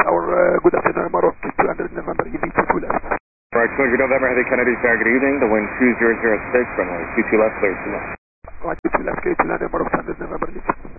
Tower, good afternoon, Maroc, 200 November, EV 22 left. Right, 200 November, Heavy Kennedy, sir, good evening, the wind 2006, runway 22 left, clear to left. Right, 22 left, clear to land, Maroc, 200 November, leave.